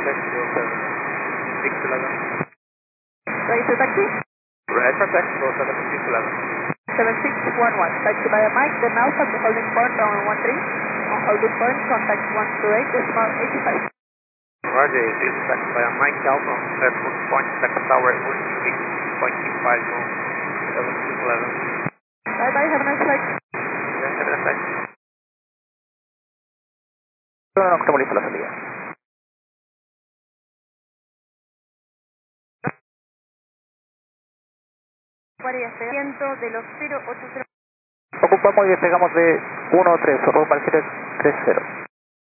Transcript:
Ready to taxi? Red for taxi, 7611. 7611. Taxi via Mike, then Alpha to holding point on 13. On holding point, contact 128, decimal 85. Roger, this is taxi via Mike Alpha, airport point, taxi tower 128.25 on 7611. Bye bye, have a nice flight. Yeah, have a nice day. No, estamos listos la salida. Ciento de los 080. Ocupamos y despegamos de 1-3, rumbo al 730.